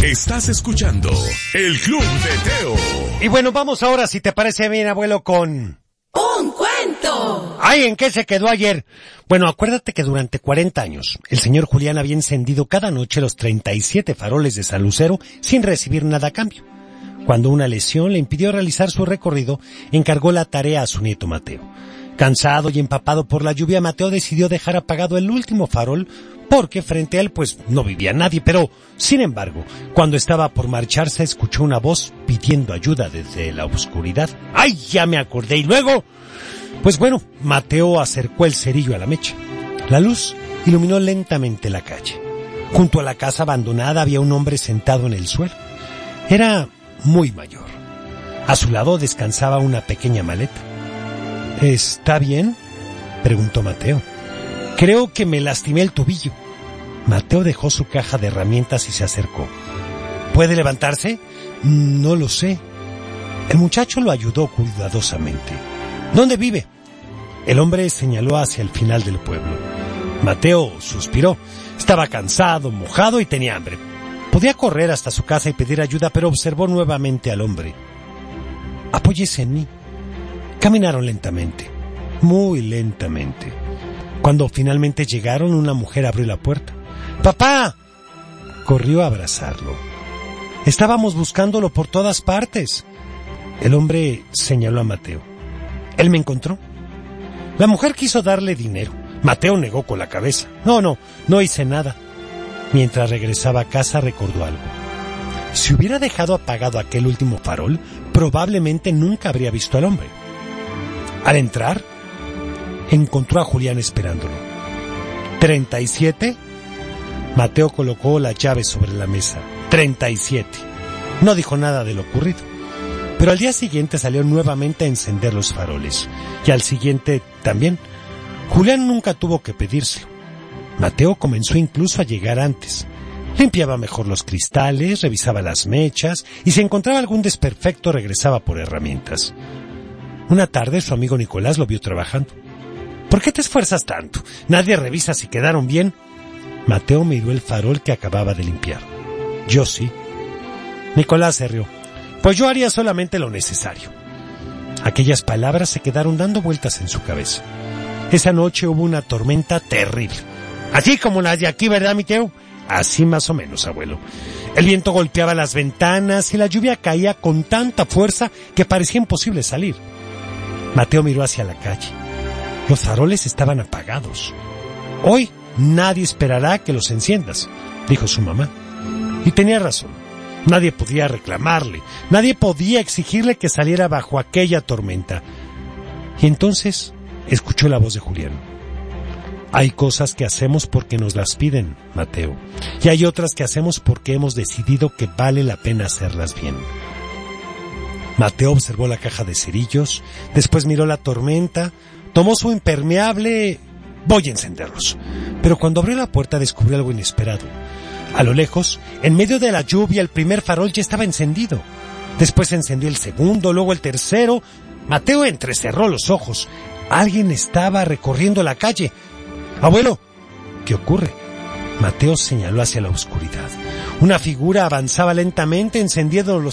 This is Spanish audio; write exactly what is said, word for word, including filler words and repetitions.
Estás escuchando El Club de Teo. Y bueno, vamos ahora, si te parece bien, abuelo, con... ¡Un cuento! ¡Ay! ¿En qué se quedó ayer? Bueno, acuérdate que durante cuarenta años, el señor Julián había encendido cada noche los treinta y siete faroles de San Lucero sin recibir nada a cambio. Cuando una lesión le impidió realizar su recorrido, encargó la tarea a su nieto Mateo. Cansado y empapado por la lluvia, Mateo decidió dejar apagado el último farol porque frente a él pues no vivía nadie, pero sin embargo, cuando estaba por marcharse escuchó una voz pidiendo ayuda desde la oscuridad. ¡Ay, ya me acordé! Y luego, pues bueno, Mateo acercó el cerillo a la mecha. La luz iluminó lentamente la calle. Junto a la casa abandonada había un hombre sentado en el suelo. Era muy mayor. A su lado descansaba una pequeña maleta. ¿Está bien?, preguntó Mateo. Creo que me lastimé el tobillo. Mateo dejó su caja de herramientas y se acercó. ¿Puede levantarse? No lo sé. El muchacho lo ayudó cuidadosamente. ¿Dónde vive? El hombre señaló hacia el final del pueblo. Mateo suspiró. Estaba cansado, mojado y tenía hambre. Podía correr hasta su casa y pedir ayuda, pero observó nuevamente al hombre. Apóyese en mí. Caminaron lentamente, muy lentamente. Cuando finalmente llegaron, una mujer abrió la puerta. ¡Papá! Corrió a abrazarlo. Estábamos buscándolo por todas partes. El hombre señaló a Mateo. Él me encontró. La mujer quiso darle dinero. Mateo negó con la cabeza. No, no, no hice nada. Mientras regresaba a casa recordó algo. Si hubiera dejado apagado aquel último farol, probablemente nunca habría visto al hombre. Al entrar, encontró a Julián esperándolo. ¿Treinta y siete? Mateo colocó la llave sobre la mesa. Treinta y siete. No dijo nada de lo ocurrido. Pero al día siguiente salió nuevamente a encender los faroles. Y al siguiente también. Julián nunca tuvo que pedírselo. Mateo comenzó incluso a llegar antes. Limpiaba mejor los cristales, revisaba las mechas, y si encontraba algún desperfecto regresaba por herramientas. Una tarde su amigo Nicolás lo vio trabajando. ¿Por qué te esfuerzas tanto? ¿Nadie revisa si quedaron bien? Mateo miró el farol que acababa de limpiar. Yo sí. Nicolás se rió. Pues yo haría solamente lo necesario. Aquellas palabras se quedaron dando vueltas en su cabeza. Esa noche hubo una tormenta terrible. Así como las de aquí, ¿verdad, mi Teo? Así más o menos, abuelo. El viento golpeaba las ventanas y la lluvia caía con tanta fuerza que parecía imposible salir. Mateo miró hacia la calle. Los faroles estaban apagados. Hoy nadie esperará que los enciendas, dijo su mamá. Y tenía razón. Nadie podía reclamarle, nadie podía exigirle que saliera bajo aquella tormenta. Y entonces escuchó la voz de Julián. Hay cosas que hacemos porque nos las piden, Mateo, y hay otras que hacemos porque hemos decidido que vale la pena hacerlas bien. Mateo observó la caja de cerillos, después miró la tormenta, tomó su impermeable... Voy a encenderlos. Pero cuando abrió la puerta descubrió algo inesperado. A lo lejos, en medio de la lluvia, el primer farol ya estaba encendido. Después se encendió el segundo, luego el tercero. Mateo entrecerró los ojos. Alguien estaba recorriendo la calle. Abuelo, ¿qué ocurre? Mateo señaló hacia la oscuridad. Una figura avanzaba lentamente encendiendo los